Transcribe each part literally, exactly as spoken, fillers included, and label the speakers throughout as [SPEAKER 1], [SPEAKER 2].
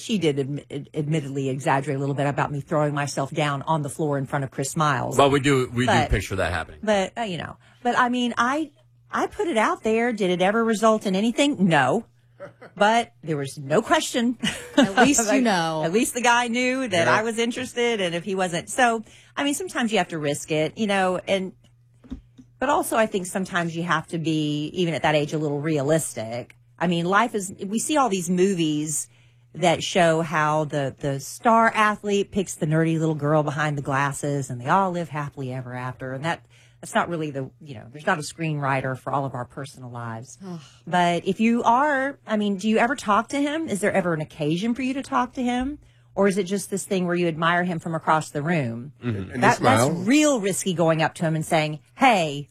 [SPEAKER 1] she did admi- admittedly exaggerate a little bit about me throwing myself down on the floor in front of Chris Miles.
[SPEAKER 2] Well, we do we
[SPEAKER 1] but,
[SPEAKER 2] do picture that happening.
[SPEAKER 1] But, uh, you know, but I mean, I I put it out there. Did it ever result in anything? No. But there was no question.
[SPEAKER 3] At least
[SPEAKER 1] like,
[SPEAKER 3] you know.
[SPEAKER 1] At least the guy knew that
[SPEAKER 4] Yeah.
[SPEAKER 1] I was interested, and if he wasn't. So, I mean, sometimes you have to risk it, you know, and but also I think sometimes you have to be, even at that age, a little realistic. I mean, life is, we see all these movies that show how the, the star athlete picks the nerdy little girl behind the glasses and they all live happily ever after. And that, that's not really the, you know, there's not a screenwriter for all of our personal lives. But if you are, I mean, do you ever talk to him? Is there ever an occasion for you to talk to him? Or is it just this thing where you admire him from across the room?
[SPEAKER 4] Mm-hmm. And
[SPEAKER 1] That,
[SPEAKER 4] they smile.
[SPEAKER 1] that's real risky, going up to him and saying, hey,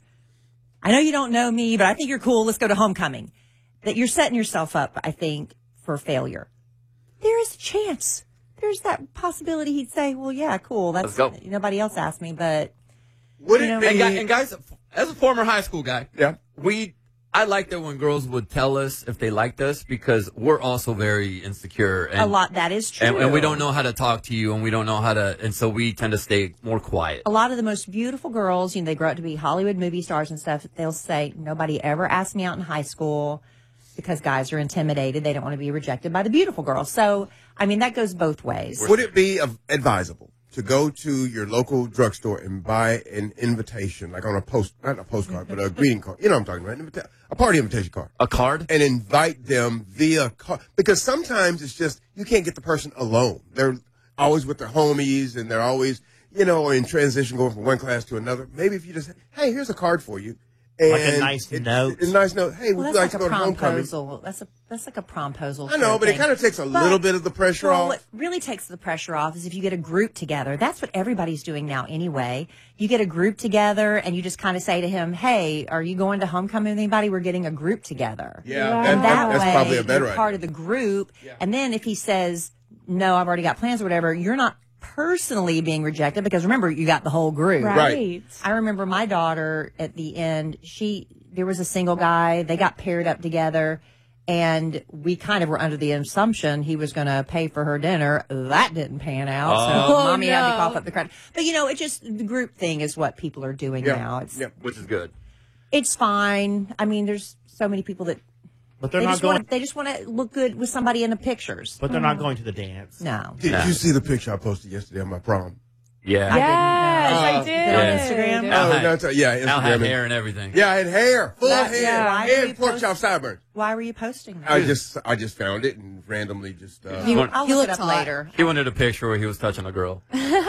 [SPEAKER 1] I know you don't know me, but I think you're cool. Let's go to homecoming. That you're setting yourself up, I think, for failure. There is a chance. There's that possibility he'd say, well, yeah, cool. That's
[SPEAKER 2] Let's go.
[SPEAKER 1] Nobody else asked me, but
[SPEAKER 4] Would
[SPEAKER 1] you
[SPEAKER 4] it
[SPEAKER 1] know,
[SPEAKER 4] be?
[SPEAKER 2] And, guy, and guys, as a former high school guy,
[SPEAKER 4] Yeah.
[SPEAKER 2] we I liked it when girls would tell us if they liked us because we're also very insecure. And,
[SPEAKER 1] a lot, that is true.
[SPEAKER 2] And, and we don't know how to talk to you, and we don't know how to, and so we tend to stay more quiet.
[SPEAKER 1] A lot of the most beautiful girls, you know, they grow up to be Hollywood movie stars and stuff. They'll say, nobody ever asked me out in high school because guys are intimidated. They don't want to be rejected by the beautiful girl. So, I mean, that goes both ways.
[SPEAKER 4] Would it be of- advisable to go to your local drugstore and buy an invitation, like on a post, not a postcard, but a greeting card? You know what I'm talking about, an invita- a party invitation card.
[SPEAKER 2] A card?
[SPEAKER 4] And invite them via card. Because sometimes it's just, you can't get the person alone. They're always with their homies and they're always, you know, in transition going from one class to another. Maybe if you just, hey, here's a card for you. And
[SPEAKER 5] Like a nice
[SPEAKER 4] it-
[SPEAKER 5] note.
[SPEAKER 4] A nice note. Hey,
[SPEAKER 1] Well,
[SPEAKER 4] would
[SPEAKER 1] that's
[SPEAKER 4] you like
[SPEAKER 1] like
[SPEAKER 4] to
[SPEAKER 1] a
[SPEAKER 4] go to homecoming?
[SPEAKER 1] promposal. That's a that's like a promposal.
[SPEAKER 4] I know, but it
[SPEAKER 1] thing.
[SPEAKER 4] kind of takes a
[SPEAKER 1] But-
[SPEAKER 4] little bit of the pressure
[SPEAKER 1] well,
[SPEAKER 4] off.
[SPEAKER 1] what really takes the pressure off is if you get a group together. That's what everybody's doing now anyway. You get a group together and you just kind of say to him, hey, are you going to homecoming with anybody? We're getting a group together.
[SPEAKER 4] Yeah,
[SPEAKER 3] Yeah.
[SPEAKER 4] that-
[SPEAKER 1] And that
[SPEAKER 4] that's
[SPEAKER 1] way,
[SPEAKER 4] probably a better
[SPEAKER 1] you're
[SPEAKER 4] idea.
[SPEAKER 1] part of the group. And then if he says, no, I've already got plans or whatever, you're not personally being rejected because remember, you got the whole group.
[SPEAKER 3] Right.
[SPEAKER 1] I remember my daughter at the end, she, there was a single guy, they got paired up together and we kind of were under the assumption he was going to pay for her dinner. That didn't pan out. So
[SPEAKER 3] Oh,
[SPEAKER 1] mommy had to
[SPEAKER 3] no.
[SPEAKER 1] cough up the credit. But you know, it just, the group thing is what people are doing
[SPEAKER 4] Yeah.
[SPEAKER 1] now. It's,
[SPEAKER 4] Yeah.
[SPEAKER 2] Which is good.
[SPEAKER 1] it's fine. I mean, there's so many people that
[SPEAKER 5] But they're
[SPEAKER 1] they
[SPEAKER 5] not
[SPEAKER 1] just
[SPEAKER 5] going.
[SPEAKER 1] want, they just want to look good with somebody in the pictures.
[SPEAKER 5] But they're not going to the dance.
[SPEAKER 1] No.
[SPEAKER 4] Did
[SPEAKER 2] Nah.
[SPEAKER 4] you see the picture I posted yesterday on my prom?
[SPEAKER 2] Yeah.
[SPEAKER 3] Yes,
[SPEAKER 1] Uh,
[SPEAKER 3] I did.
[SPEAKER 2] yeah.
[SPEAKER 1] Instagram?
[SPEAKER 2] Al
[SPEAKER 4] Oh,
[SPEAKER 2] had-
[SPEAKER 4] no, it's- yeah, Instagram.
[SPEAKER 2] Al had
[SPEAKER 4] and-
[SPEAKER 2] hair and everything.
[SPEAKER 4] Yeah, I had hair, full
[SPEAKER 1] That-
[SPEAKER 4] hair,
[SPEAKER 1] yeah. Why did you
[SPEAKER 4] and pork
[SPEAKER 1] post-
[SPEAKER 4] chop sideburns.
[SPEAKER 1] Why were you posting that?
[SPEAKER 4] I just, I just found it and randomly just. Uh,
[SPEAKER 3] He-
[SPEAKER 1] I'll
[SPEAKER 3] he
[SPEAKER 1] look it
[SPEAKER 3] looked
[SPEAKER 1] up
[SPEAKER 3] hot.
[SPEAKER 1] later.
[SPEAKER 2] He wanted a picture where he was touching a girl.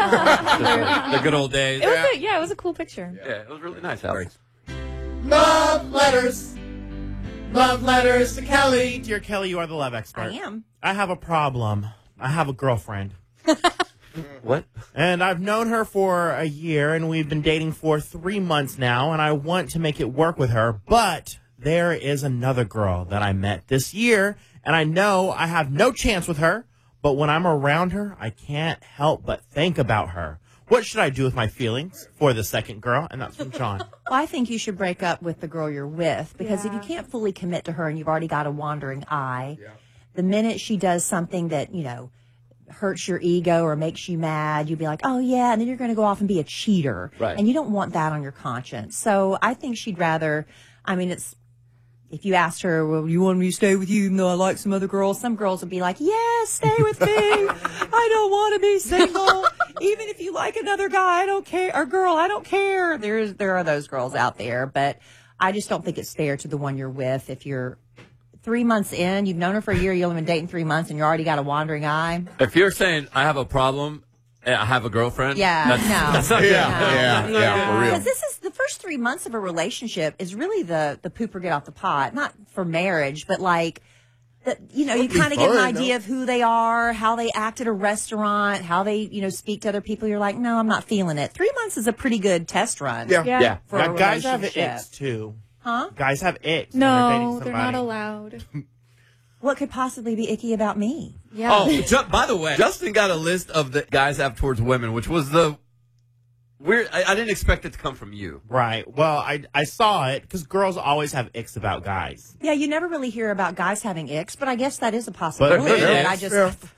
[SPEAKER 2] the good old days.
[SPEAKER 3] It was
[SPEAKER 2] Yeah.
[SPEAKER 3] a, yeah, it was a cool picture.
[SPEAKER 2] Yeah, it was really nice, Al.
[SPEAKER 4] Thanks.
[SPEAKER 5] Love letters. Love letters to Kelly. Dear Kelly, you are the love expert.
[SPEAKER 1] I am.
[SPEAKER 5] I have a problem. I have a girlfriend.
[SPEAKER 2] What?
[SPEAKER 5] And I've known her for a year, and we've been dating for three months now, and I want to make it work with her, but there is another girl that I met this year, and I know I have no chance with her, but when I'm around her, I can't help but think about her. What should I do with my feelings for the second girl? And that's from John.
[SPEAKER 1] Well, I think you should break up with the girl you're with because if you
[SPEAKER 3] Yeah.
[SPEAKER 1] can't fully commit to her and you've already got a wandering eye, the minute she does something that, you know, hurts your ego or makes you mad, you'd be like, oh, yeah, and then you're going to go off and be a cheater.
[SPEAKER 2] Right.
[SPEAKER 1] And you don't want that on your conscience. So I think she'd rather, I mean, it's, if you asked her, well, you want me to stay with you even though I like some other girls, some girls would be like, yes, stay with me. I don't want to be single. Even if you like another guy, I don't care. Or girl, I don't care. There's, there are those girls out there, but I just don't think it's fair to the one you're with. If you're three months in, you've known her for a year, you've only been dating three months, and you already got a wandering eye.
[SPEAKER 2] If you're saying I have a problem, and I have a girlfriend.
[SPEAKER 1] Yeah,
[SPEAKER 2] that's,
[SPEAKER 1] no.
[SPEAKER 2] That's not
[SPEAKER 4] Yeah,
[SPEAKER 2] good.
[SPEAKER 4] yeah, yeah, for real.
[SPEAKER 1] Because this is the first three months of a relationship is really the the poop or get off the pot, not for marriage, but like. That, you know, you
[SPEAKER 4] It'd be
[SPEAKER 1] kind of get an
[SPEAKER 4] fun,
[SPEAKER 1] idea
[SPEAKER 4] though.
[SPEAKER 1] of who they are, how they act at a restaurant, how they, you know, speak to other people. You're like, no, I'm not feeling it. Three months is a pretty good test run.
[SPEAKER 4] Yeah.
[SPEAKER 3] Yeah.
[SPEAKER 2] Yeah.
[SPEAKER 1] For
[SPEAKER 5] Now,
[SPEAKER 1] a
[SPEAKER 5] guys have
[SPEAKER 1] relationship.
[SPEAKER 5] icks, too.
[SPEAKER 1] Huh?
[SPEAKER 5] Guys have icks. when they're dating
[SPEAKER 3] No, they're not
[SPEAKER 5] somebody.
[SPEAKER 3] allowed.
[SPEAKER 1] What could possibly be icky about me?
[SPEAKER 3] Yeah.
[SPEAKER 2] Oh, ju- by the way, Justin got a list of the guys have towards women, which was the weird. I, I didn't expect it to come from you.
[SPEAKER 5] Right. Well, I, I saw it because girls always have icks about guys.
[SPEAKER 1] Yeah, you never really hear about guys having icks, but I guess that is a possibility.
[SPEAKER 2] But- but-
[SPEAKER 1] and
[SPEAKER 2] yeah,
[SPEAKER 1] I just,
[SPEAKER 4] yeah.